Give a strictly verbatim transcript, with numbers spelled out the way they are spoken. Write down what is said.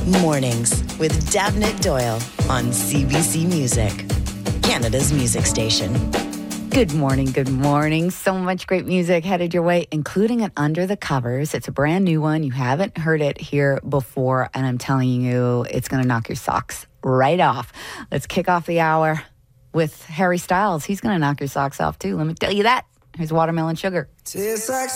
Mornings with Davnit Doyle on C B C Music, Canada's music station. Good morning, good morning. So much great music headed your way, including an Under the Covers. It's a brand new one. You haven't heard it here before, and I'm telling you, it's going to knock your socks right off. Let's kick off the hour with Harry Styles. He's going to knock your socks off, too. Let me tell you that. Here's Watermelon Sugar. Tastes like